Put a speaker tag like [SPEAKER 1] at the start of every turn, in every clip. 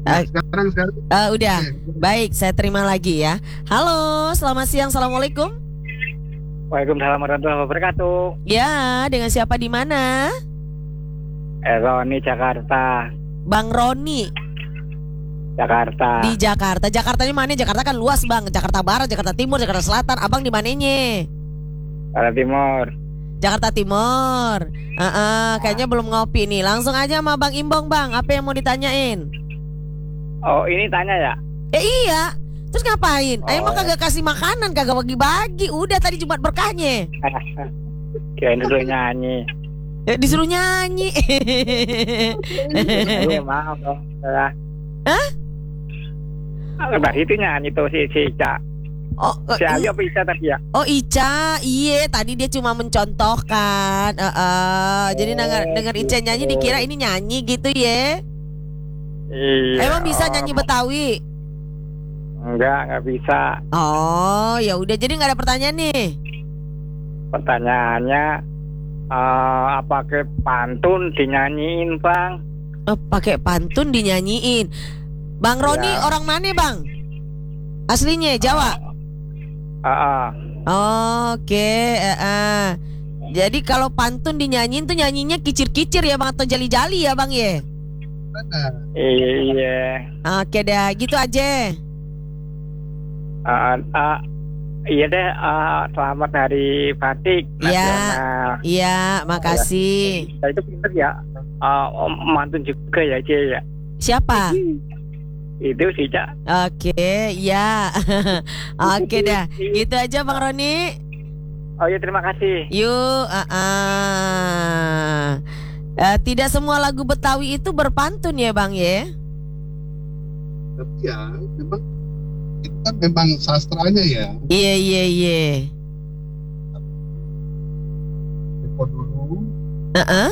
[SPEAKER 1] Nah,
[SPEAKER 2] Ah,
[SPEAKER 1] sekarang
[SPEAKER 2] udah,
[SPEAKER 1] oke.
[SPEAKER 2] baik, saya terima lagi ya. Halo, selamat siang, assalamualaikum.
[SPEAKER 3] Waalaikumsalam warahmatullahi wabarakatuh.
[SPEAKER 2] Ya, dengan siapa di mana?
[SPEAKER 3] Roni Jakarta.
[SPEAKER 2] Bang Roni
[SPEAKER 3] Jakarta.
[SPEAKER 2] di Jakarta. Jakartanya mana? Jakarta kan luas bang. Jakarta Barat, Jakarta Timur, Jakarta Selatan. Abang di mananya?
[SPEAKER 3] Jakarta Timur.
[SPEAKER 2] Jakarta Timur. Kayaknya belum ngopi nih. Langsung aja sama Bang Imbong bang. Apa yang mau ditanyain?
[SPEAKER 3] Oh, ini tanya ya?
[SPEAKER 2] Iya. Terus ngapain? Emang
[SPEAKER 3] Oh.
[SPEAKER 2] kagak kasih makanan, kagak bagi-bagi. Udah tadi Jumat berkahnya.
[SPEAKER 3] Kirain dulu nyanyi.
[SPEAKER 2] Disuruh nyanyi.
[SPEAKER 3] Iya, maaf dong. Salah.
[SPEAKER 2] Hah?
[SPEAKER 3] Lepas itu nyanyi tuh si Ica.
[SPEAKER 2] Oh,
[SPEAKER 3] Si Ayu apa Ica tadi ya?
[SPEAKER 2] oh Ica, iya tadi dia cuma mencontohkan. Jadi dengar Ica nyanyi dikira ini nyanyi gitu ya.
[SPEAKER 3] Iya.
[SPEAKER 2] Emang bisa nyanyi Betawi?
[SPEAKER 3] Enggak bisa.
[SPEAKER 2] Oh, ya udah jadi nggak ada pertanyaan nih.
[SPEAKER 3] Pertanyaannya apa ke pantun dinyanyiin, Bang?
[SPEAKER 2] Pakai pantun dinyanyiin. Bang Roni
[SPEAKER 3] Ya.
[SPEAKER 2] orang mana bang? Aslinya Jawa. Oke. Jadi kalau pantun dinyanyiin tuh nyanyinya kicir-kicir ya bang atau jali-jali ya bang ya?
[SPEAKER 1] Mana?
[SPEAKER 3] Iya.
[SPEAKER 2] Oke dah, gitu aja.
[SPEAKER 3] Iya deh, selamat hari batik
[SPEAKER 2] Iya.
[SPEAKER 3] nasional.
[SPEAKER 2] Iya, makasih.
[SPEAKER 3] Nah, itu pinter ya. Mantun juga ya, Cie ya.
[SPEAKER 2] Siapa?
[SPEAKER 3] Itu sih, Cak.
[SPEAKER 2] Oke, ya. Oke dah. Gitu aja Bang Roni.
[SPEAKER 3] Oh iya, terima kasih.
[SPEAKER 2] Yuk, tidak semua lagu Betawi itu berpantun ya Bang ya?
[SPEAKER 1] Tapi ya, memang itu kan memang sastranya ya.
[SPEAKER 2] Iya, iya, iya.
[SPEAKER 1] Tempo dulu.
[SPEAKER 2] Heeh.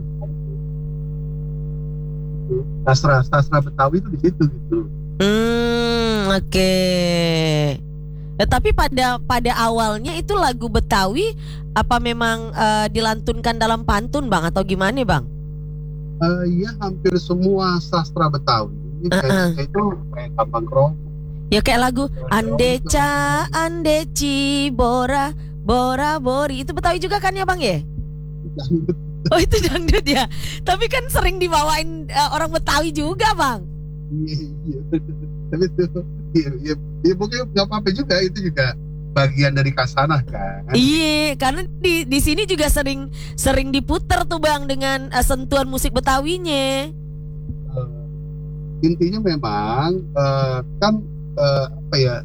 [SPEAKER 1] Sastra Betawi itu di situ gitu.
[SPEAKER 2] Oke. Tapi pada awalnya itu lagu Betawi apa memang dilantunkan dalam pantun Bang atau gimana Bang?
[SPEAKER 1] Ya hampir semua sastra Betawi kayaknya itu kayak Gambang Kromong.
[SPEAKER 2] Ya kayak lagu Andeca, Andeci, Bora, Bora, Bori. Itu Betawi juga kan ya Bang ya? Oh itu dangdut ya. Tapi kan sering dibawain orang Betawi juga Bang.
[SPEAKER 1] Iya. Tapi itu ya pokoknya nggak apa-apa juga, itu juga bagian dari kasanah kan.
[SPEAKER 2] Iya, karena di sini juga sering diputer tuh Bang dengan sentuhan musik Betawinya.
[SPEAKER 1] Intinya memang kan apa ya,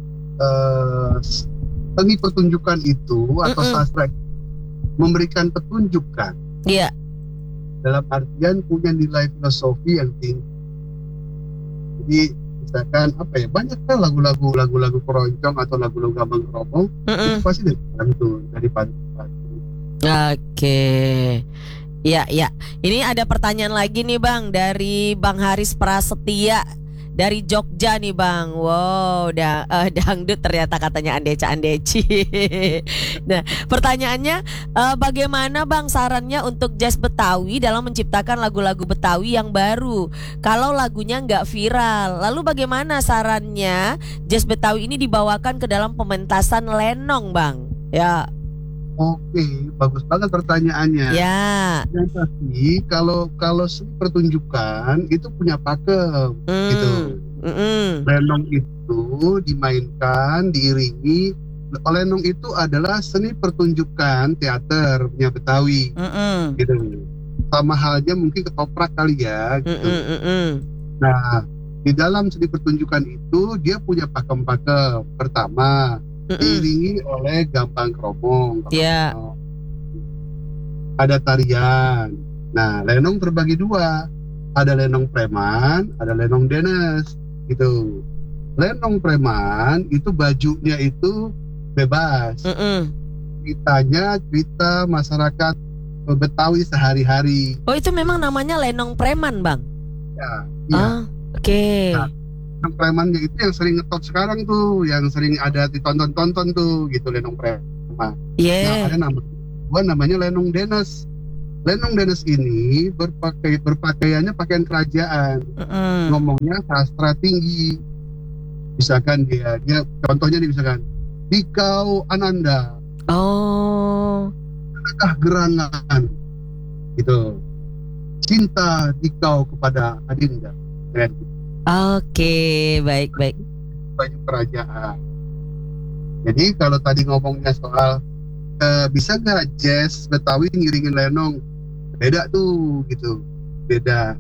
[SPEAKER 1] seni pertunjukan itu atau sastra memberikan petunjuk kan,
[SPEAKER 2] Iya.
[SPEAKER 1] dalam artian punya nilai filosofi yang tinggi. Jadi misalkan apa ya, banyak kan lagu-lagu keroncong atau lagu-lagu Gambang Kromong itu pasti dari pantun.
[SPEAKER 2] Oke. Ya, ya. Ini ada pertanyaan lagi nih Bang dari Bang Haris Prasetya dari Jogja nih Bang. Wow, dangdut ternyata katanya Andeca Andeci. Nah, pertanyaannya bagaimana Bang sarannya untuk jazz Betawi dalam menciptakan lagu-lagu Betawi yang baru? Kalau lagunya nggak viral, lalu bagaimana sarannya jazz Betawi ini dibawakan ke dalam pementasan lenong Bang? Ya.
[SPEAKER 1] Oke, bagus banget pertanyaannya.
[SPEAKER 2] Ya.
[SPEAKER 1] Yang pasti kalau seni pertunjukan itu punya pakem gitu. Lenong itu dimainkan, diiringi. Lenong itu adalah seni pertunjukan teater punya Betawi, gitu. Sama halnya mungkin ketoprak kali ya, gitu. Nah, di dalam seni pertunjukan itu dia punya pakem-pakem. Pertama, diiringi oleh Gambang Kromong.
[SPEAKER 2] Ya.
[SPEAKER 1] Ada tarian. Nah, lenong terbagi dua. Ada lenong preman, ada lenong denes, gitu. Lenong preman itu bajunya itu bebas. Ceritanya cerita masyarakat Betawi sehari-hari.
[SPEAKER 2] Oh, itu memang namanya lenong preman, Bang?
[SPEAKER 1] Ya.
[SPEAKER 2] Oke.
[SPEAKER 1] Nah, lenong premannya itu yang sering ngetop sekarang tuh, yang sering ada ditonton-tonton tuh, gitu, lenong preman.
[SPEAKER 2] Iya.
[SPEAKER 1] Nah, ada namanya lenong denes. Lenong Dennis ini berpakaiannya pakaian kerajaan, ngomongnya sastra tinggi. Misalkan dia contohnya nih misalkan Dikau Ananda, adakah gerangan, gitu. Cinta Dikau kepada Adinda.
[SPEAKER 2] Oke, baik.
[SPEAKER 1] Baju kerajaan. Jadi kalau tadi ngomongnya soal bisa nggak jazz Betawi ngiringin lenong, beda tuh gitu, beda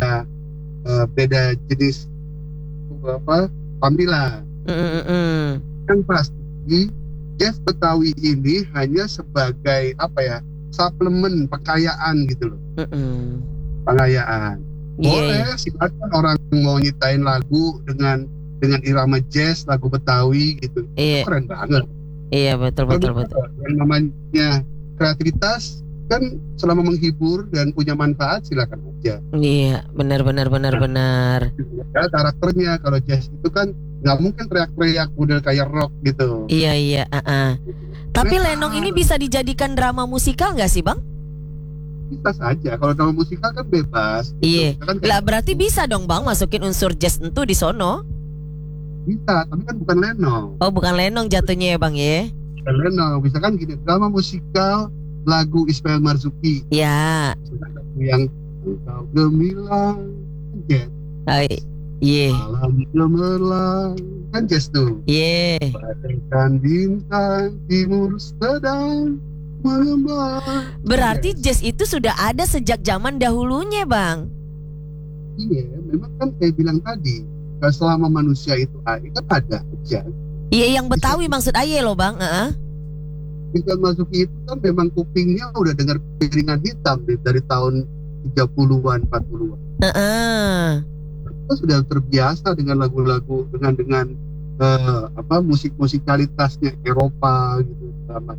[SPEAKER 1] jenis tampilan. Yang pasti jazz Betawi ini hanya sebagai suplemen pengkayaan gitu loh. Pengkayaan. Boleh silakan orang mau nyiptain lagu dengan irama jazz, lagu Betawi gitu. Keren banget.
[SPEAKER 2] Iya, betul.
[SPEAKER 1] Yang namanya kreativitas kan selama menghibur dan punya manfaat silakan aja.
[SPEAKER 2] Iya, benar.
[SPEAKER 1] Ya, karakternya kalau jazz itu kan nggak mungkin teriak-teriak model kayak rock gitu.
[SPEAKER 2] Iya. Tapi lenong ini bisa dijadikan drama musikal nggak sih, Bang?
[SPEAKER 1] Bisa saja. Kalau drama musikal kan bebas.
[SPEAKER 2] Iya.
[SPEAKER 1] Kan
[SPEAKER 2] Lah berarti bisa dong, Bang, masukin unsur jazz itu di sono?
[SPEAKER 1] Bisa, tapi kan bukan lenong.
[SPEAKER 2] Oh, bukan lenong jatuhnya ya, Bang ya?
[SPEAKER 1] Bukan lenong. Misalkan gini, drama musikal lagu Ismail Marzuki.
[SPEAKER 2] Ya.
[SPEAKER 1] Yang engkau gemilang jazz.
[SPEAKER 2] Iya.
[SPEAKER 1] Malam gemerlang kan jazz tuh.
[SPEAKER 2] Iya.
[SPEAKER 1] Bagaikan bintang timur sedang mengembang.
[SPEAKER 2] Berarti jazz itu sudah ada sejak zaman dahulunya, Bang.
[SPEAKER 1] Iya, memang kan kayak bilang tadi, selama manusia itu kan ada jazz.
[SPEAKER 2] Iya, yang Betawi maksud aye loh, Bang.
[SPEAKER 1] Ismail Marzuki itu kan memang kupingnya udah dengar piringan hitam dari tahun 30-an, 40-an. Kita sudah terbiasa dengan lagu-lagu dengan musik-musikalitasnya Eropa gitu.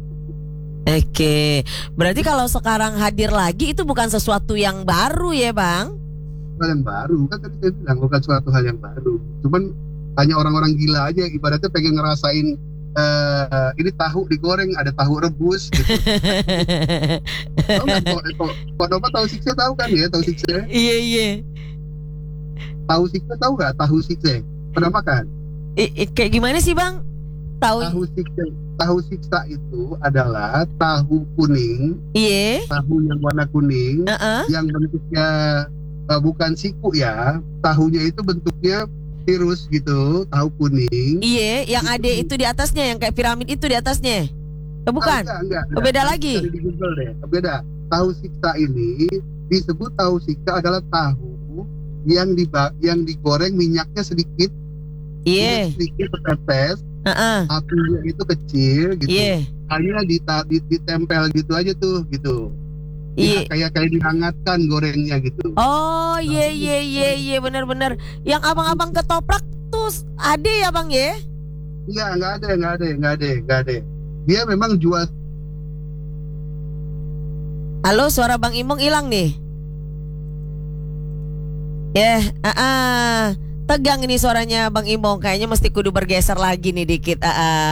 [SPEAKER 2] Oke, berarti kalau sekarang hadir lagi itu bukan sesuatu yang baru ya, Bang?
[SPEAKER 1] Hal yang baru, kan tadi saya bilang bukan suatu hal yang baru. Cuman hanya orang-orang gila aja ibaratnya pengen ngerasain ini tahu digoreng, ada tahu rebus gitu. Tahu nggak? Tahu sikse tahu kan ya, tahu sikse?
[SPEAKER 2] Iya.
[SPEAKER 1] Tahu sikse tahu nggak? Tahu sikse pernah makan?
[SPEAKER 2] Kayak gimana sih, Bang?
[SPEAKER 1] Tahu siksa itu adalah tahu kuning.
[SPEAKER 2] Iya.
[SPEAKER 1] Tahu yang warna kuning, yang bentuknya bukan siku ya. Tahunya itu bentuknya virus gitu, tahu kuning.
[SPEAKER 2] Iya, yang ada itu di atasnya, yang kayak piramid itu di atasnya. Bukan?
[SPEAKER 1] Enggak.
[SPEAKER 2] Beda lagi.
[SPEAKER 1] Di Google deh. Beda. Tahu siksa ini disebut tahu siksa adalah tahu yang digoreng minyaknya sedikit.
[SPEAKER 2] Iya.
[SPEAKER 1] Sedikit tetes. Apinya itu kecil gitu.
[SPEAKER 2] Iya.
[SPEAKER 1] Hanya ditempel gitu aja tuh gitu.
[SPEAKER 2] Iya.
[SPEAKER 1] Kayak dihangatkan gorengnya gitu.
[SPEAKER 2] Oh, iya, benar. Yang abang-abang ketoprak tuh ada ya, Bang ya?
[SPEAKER 1] Iya, nggak ada. Dia memang jual.
[SPEAKER 2] Halo, suara Bang Imong hilang nih. Tegang ini suaranya Bang Imong, kayaknya mesti kudu bergeser lagi nih dikit.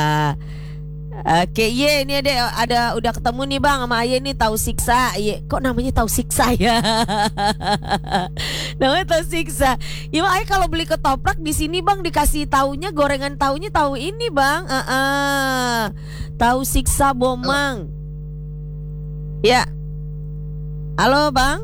[SPEAKER 2] Oke, ini ada udah ketemu nih, Bang, sama Aye nih, tahu siksa. Kok namanya tahu siksa ya? Namanya tahu siksa. Ya, Aye kalau beli ketoprak di sini, Bang, dikasih tahunya gorengan tahunya tahu ini, Bang. Tahu siksa Bomang. Ya. Halo, Bang.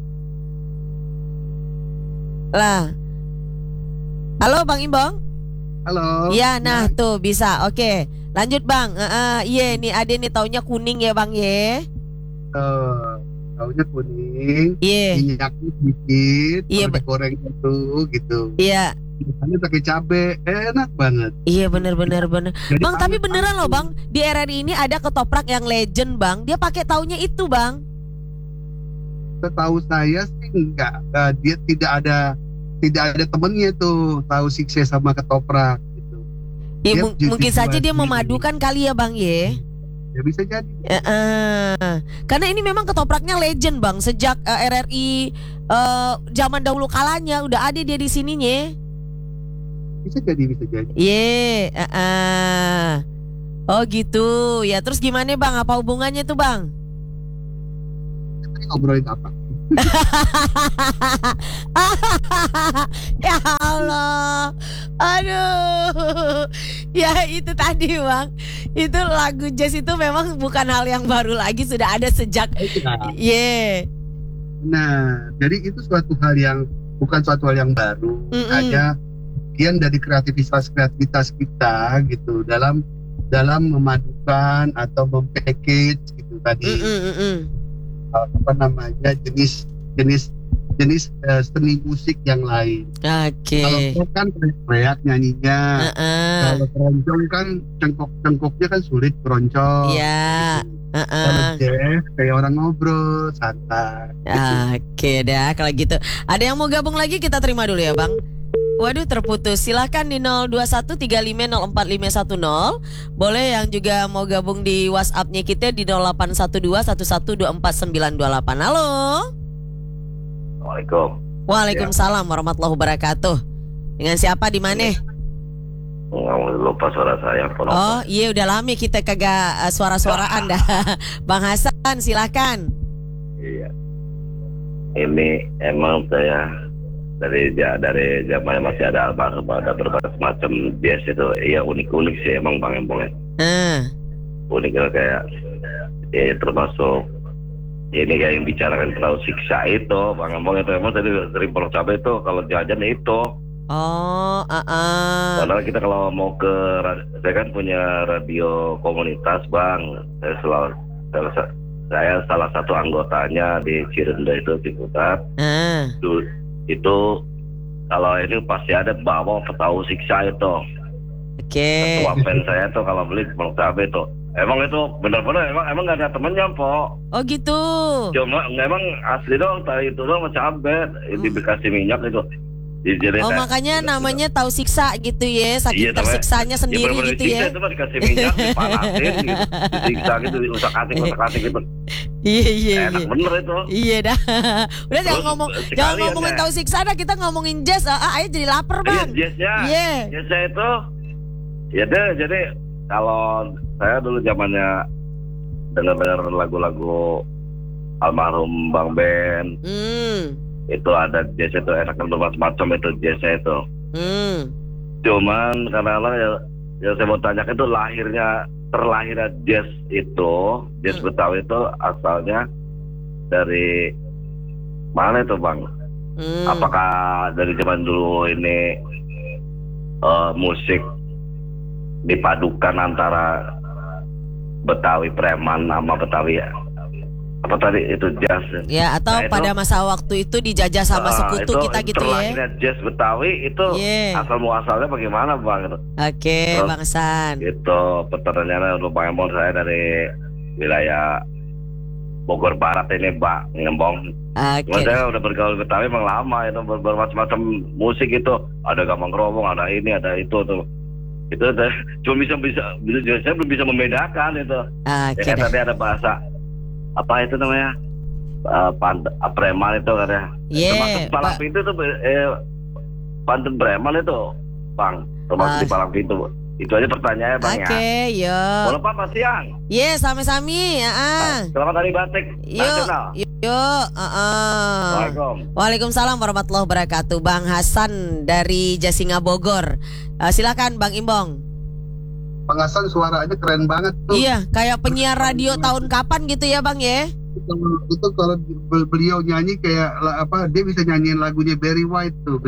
[SPEAKER 2] Lah. Halo, Bang Imbong.
[SPEAKER 1] Halo.
[SPEAKER 2] Ya, nah tuh bisa. Oke. Lanjut, Bang. Iya, nih ada nih taunya kuning ya, Bang ya.
[SPEAKER 1] Taunya kuning.
[SPEAKER 2] Iya.
[SPEAKER 1] Minyaknya sedikit.
[SPEAKER 2] Iya,
[SPEAKER 1] digoreng itu gitu.
[SPEAKER 2] Iya.
[SPEAKER 1] Misalnya pakai cabe, enak banget.
[SPEAKER 2] Iya, bener.
[SPEAKER 1] Jadi
[SPEAKER 2] Bang, tapi beneran loh, Bang. Di RRI ini ada ketoprak yang legend, Bang. Dia pakai taunya itu, Bang.
[SPEAKER 1] Setahu saya sih enggak. Dia tidak ada temennya tuh tahu sikse sama ketoprak gitu.
[SPEAKER 2] Ya, mungkin saja dia memadukan kali ya, Bang ya.
[SPEAKER 1] Ya bisa jadi.
[SPEAKER 2] Karena ini memang ketopraknya legend, Bang. Sejak RRI zaman dahulu kalanya udah ada dia di sininya.
[SPEAKER 1] Bisa jadi.
[SPEAKER 2] Oh gitu. Ya, terus gimana, Bang? Apa hubungannya tuh, Bang?
[SPEAKER 1] ngobrolin apa?
[SPEAKER 2] Ya Allah, aduh, ya itu tadi Bang, itu lagu jazz itu memang bukan hal yang baru lagi, sudah ada sejak,
[SPEAKER 1] Nah, jadi itu bukan suatu hal yang baru, hanya bagian dari kreativitas kita gitu dalam memadukan atau mempackage gitu tadi. jenis seni musik yang lain. Kalau pop kan teriak nyanyinya, kalau keroncong kan cengkoknya kan sulit keroncong. Kalau jazz kayak orang ngobrol santai.
[SPEAKER 2] Oke dah kalau gitu. Ada yang mau gabung lagi kita terima dulu ya Bang. Waduh terputus. Silahkan di 02135045110. Boleh yang juga mau gabung di WhatsApp-nya kita di 081211249928. Halo.
[SPEAKER 4] Assalamualaikum.
[SPEAKER 2] Waalaikumsalam warahmatullahi wabarakatuh. Dengan siapa di mana?
[SPEAKER 4] Lupa suara saya.
[SPEAKER 2] Oh iya udah lama kita kagak suara-suaraan dah. Bang Hasan silahkan.
[SPEAKER 4] Iya. Ini emang saya dari zaman masih ada almarhum, ada berbagai macam jazz itu. Iya unik sih emang Bang Embong. Uniknya kayak ya termasuk ini kayak yang bicarakan terlalu siksa itu Bang Embong itu emang dari Pondok Cabe itu kalau jajan itu. Karena kita kalau mau ke, saya kan punya radio komunitas Bang. Saya salah satu anggotanya di Cirende itu di Putat. Itu kalau ini pasti ada bawa petahu siksa itu. Ketua band saya tuh kalau beli Pondok Cabe itu. Emang itu benar-benar emang nggak ada temennya po.
[SPEAKER 2] Oh gitu.
[SPEAKER 4] Cuma emang asli dong tadi itu dong cabe dikasih minyak itu.
[SPEAKER 2] Makanya namanya tahu siksa gitu ya, saking tersiksanya sendiri gitu ya.
[SPEAKER 4] Itu mah dikasih minyak, dipanasin gitu, disiksa gitu, diusak-atik gitu.
[SPEAKER 2] Iya.
[SPEAKER 4] Enak bener itu.
[SPEAKER 2] Iya dah. Udah jangan ngomongin tahu siksa dah, kita ngomongin jazz. Ayo jadi lapar Bang.
[SPEAKER 4] Jazznya itu, ya deh. Jadi kalau saya dulu zamannya dengar lagu-lagu almarhum Bang Ben. Itu ada jazz itu enak macam itu jazznya itu. Cuman karena ya saya mau tanya itu terlahirnya jazz itu, jazz Betawi itu asalnya dari mana itu Bang? Apakah dari zaman dulu ini musik dipadukan antara Betawi preman sama Betawi apa tadi itu jazz
[SPEAKER 2] ya atau pada masa waktu itu dijajah sama sekutu kita gitu ya.
[SPEAKER 4] Jazz Betawi itu asal muasalnya bagaimana Bang?
[SPEAKER 2] Oke, Bang San.
[SPEAKER 4] Itu pertanyaannya untuk Bang Embong, saya dari wilayah Bogor Barat ini Bang Embong. Saya udah bergaul Betawi emang lama itu bermacam-macam musik itu, ada gambang keromong, ada ini, ada itu tuh. Itu cuma saya belum bisa membedakan itu. Ya tadi ada bahasa apa itu namanya preman itu katanya. Termasuk Palang Pintu itu pantun preman itu Bang, termasuk di Palang Pintu. Itu aja pertanyaannya Bang ya. Boleh Pak siang.
[SPEAKER 2] Sami-sami
[SPEAKER 4] Selamat Hari Batik Nasional.
[SPEAKER 2] Waalaikumsalam warahmatullahi wabarakatuh. Bang Hasan dari Jasinga Bogor. Silakan Bang Imbong.
[SPEAKER 1] Bang Hasan suaranya keren banget tuh.
[SPEAKER 2] Iya, kayak penyiar radio tahun kapan gitu ya Bang ya?
[SPEAKER 1] Itu kalau beliau nyanyi kayak apa, dia bisa nyanyiin lagunya Barry White tuh.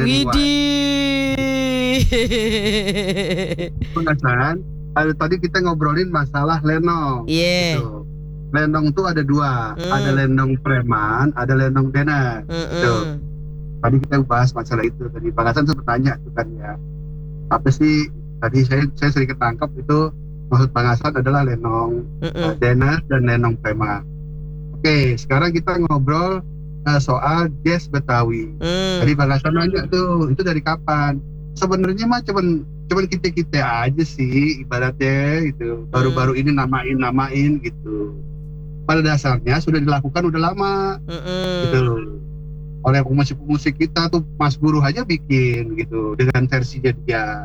[SPEAKER 1] Bang Hasan, tadi kita ngobrolin masalah lenong. Gitu. Lenong tuh ada dua, ada lenong preman, ada lenong dener. Gitu. Tadi kita bahas masalah itu. Tadi Bang Hasan sempat tanya tuh kan ya, apa sih? Tadi saya sering ketangkap itu maksud Bang Hasan adalah lenong dener dan lenong preman. Oke, sekarang kita ngobrol soal jazz Betawi. Tadi Bang Hasan nanya tuh, itu dari kapan? Sebenarnya mah cuman kita aja sih ibaratnya gitu. Baru-baru ini namain gitu. Pada dasarnya sudah dilakukan udah lama. Gitu. Oleh pemusik kita tuh, Mas Guru aja bikin gitu dengan versinya dia.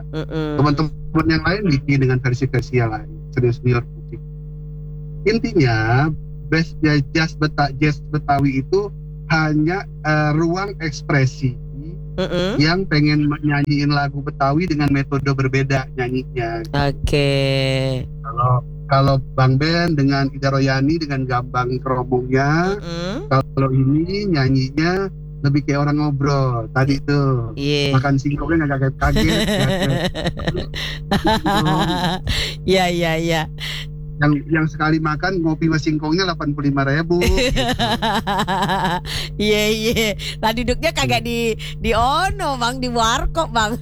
[SPEAKER 1] Teman-teman yang lain bikin dengan versi yang lain, senior musik. Intinya jazz Betawi itu hanya ruang ekspresi yang pengen nyanyiin lagu Betawi dengan metode berbeda nyanyinya.
[SPEAKER 2] Oke.
[SPEAKER 1] Kalau Bang Ben dengan Ida Royani dengan gambang keromongnya, kalau ini nyanyinya lebih kayak orang ngobrol tadi tuh. Makan singkongnya nggak kaget-kaget.
[SPEAKER 2] Iya.
[SPEAKER 1] Yang sekali makan ngopi sama singkongnya 85.000.
[SPEAKER 2] Iya. Lah duduknya kagak di ono Bang, di warkop Bang.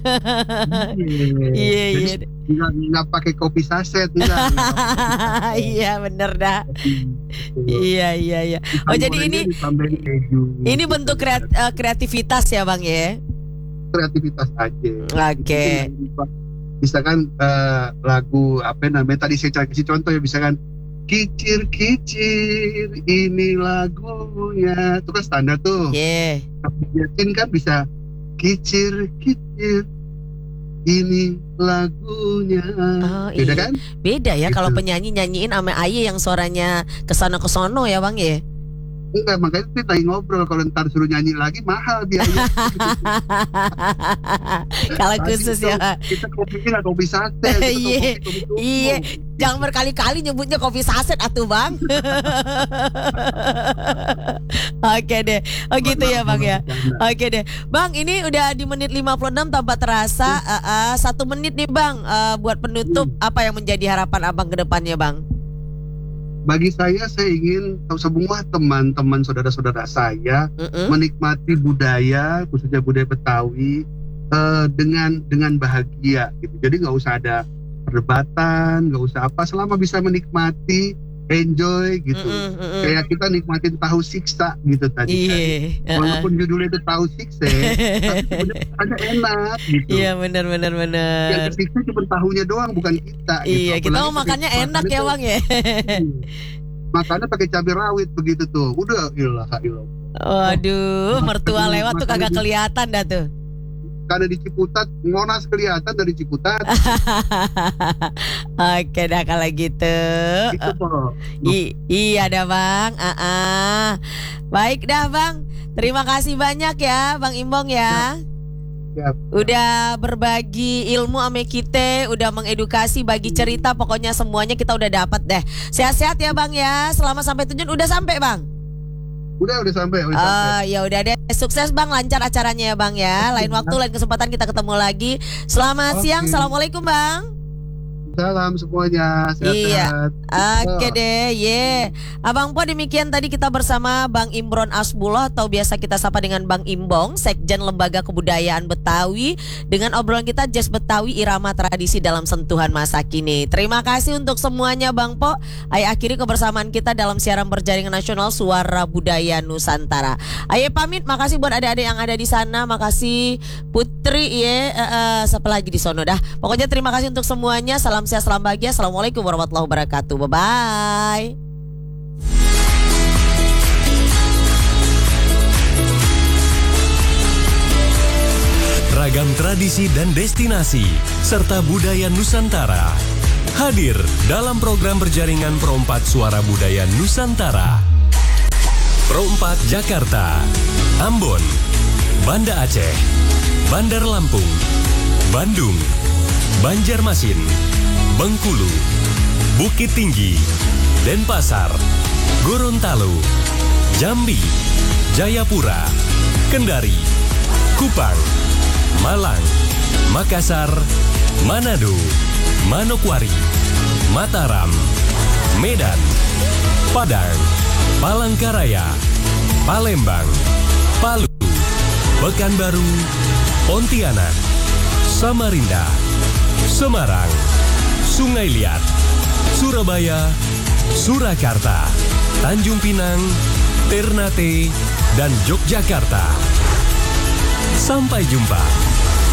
[SPEAKER 2] Iya.
[SPEAKER 1] Nggak pakai kopi saset enggak.
[SPEAKER 2] Iya bener dah. Iya. Oh jadi ini bentuk kreativitas ya Bang ya?
[SPEAKER 1] Kreativitas aja.
[SPEAKER 2] Oke.
[SPEAKER 1] Misalkan lagu apa namanya tadi saya kasih contoh ya, misalkan kicir-kicir ini lagunya, itu kan standar tuh. Yasin kan bisa kicir-kicir ini lagunya. Beda kan?
[SPEAKER 2] Beda ya gitu. Kalau penyanyi nyanyiin sama Aye yang suaranya kesana-kesono ya Bang ya?
[SPEAKER 1] Enggak, makanya kita lagi ngobrol. Kalau ntar suruh nyanyi lagi mahal biaya.
[SPEAKER 2] Kalau khusus ya
[SPEAKER 1] kita kopinya nggak kopi saset.
[SPEAKER 2] Iya, jangan berkali-kali nyebutnya kopi saset atuh Bang. Oke deh. Oh gitu ya Bang ya. Oke deh Bang, ini udah di menit 56 tanpa terasa. 1 menit nih Bang, buat penutup. Apa yang menjadi harapan Abang ke depannya Bang?
[SPEAKER 1] Bagi saya ingin semua teman-teman saudara-saudara saya menikmati budaya, khususnya budaya Betawi dengan bahagia gitu. Jadi nggak usah ada perdebatan, nggak usah apa, selama bisa menikmati, enjoy gitu. Kayak kita nikmatin tahu siksa gitu tadi. Walaupun judulnya itu tahu siksa, tapi sebenarnya enak gitu.
[SPEAKER 2] Iya benar.
[SPEAKER 1] Yang tersiksa cuma tahunya doang, bukan kita.
[SPEAKER 2] Iya, gitu. Kita mau makannya enak ya Bang ya.
[SPEAKER 1] Makannya pakai cabai rawit begitu tuh. Udah ilah.
[SPEAKER 2] Waduh, mertua lewat tuh kagak kelihatan dah tuh.
[SPEAKER 1] Karena di Ciputat, Monas kelihatan dari Ciputat.
[SPEAKER 2] Oke dah kalau gitu. Iya dah Bang. Baik dah Bang. Terima kasih banyak ya Bang Imbong ya. Udah berbagi ilmu ame kita, udah mengedukasi, bagi cerita, pokoknya semuanya kita udah dapat deh. Sehat-sehat ya Bang ya. Selama sampai tujuan udah sampai Bang.
[SPEAKER 1] Udah sampai.
[SPEAKER 2] Ya udah deh, sukses Bang, lancar acaranya ya Bang ya. Lain waktu, lain kesempatan kita ketemu lagi. Selamat siang, assalamualaikum Bang.
[SPEAKER 1] Salam semuanya, sehat-sehat.
[SPEAKER 2] Oke deh, Abang Po, demikian tadi kita bersama Bang Imron Asbullah atau biasa kita sapa dengan Bang Imbong, Sekjen Lembaga Kebudayaan Betawi, dengan obrolan kita jazz Betawi irama tradisi dalam sentuhan masa kini. Terima kasih untuk semuanya Bang Po. Ayo akhiri kebersamaan kita dalam siaran berjaringan nasional Suara Budaya Nusantara. Ayo pamit, makasih buat adik-adik yang ada di sana, makasih Putri siapa lagi di sono dah. Pokoknya terima kasih untuk semuanya. Salam sehat, salam bahagia. Assalamualaikum warahmatullahi wabarakatuh. Bye-bye.
[SPEAKER 5] Ragam tradisi dan destinasi serta budaya Nusantara hadir dalam program berjaringan Pro 4 Suara Budaya Nusantara. Pro 4 Jakarta, Ambon, Banda Aceh, Bandar Lampung, Bandung, Banjarmasin, Bengkulu, Bukit Tinggi, Denpasar, Gorontalo, Jambi, Jayapura, Kendari, Kupang, Malang, Makassar, Manado, Manokwari, Mataram, Medan, Padang, Palangkaraya, Palembang, Palu, Pekanbaru, Pontianak, Samarinda, Semarang, Sungai Liat, Surabaya, Surakarta, Tanjung Pinang, Ternate, dan Yogyakarta. Sampai jumpa.